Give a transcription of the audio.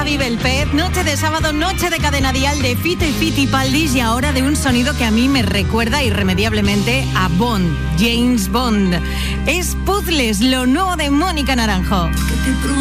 Javi Belpez, noche de sábado, noche de cadena dial de Fito y Fitipaldis y ahora de un sonido que a mí me recuerda irremediablemente a Bond, James Bond. Es Puzzles, lo nuevo de Mónica Naranjo.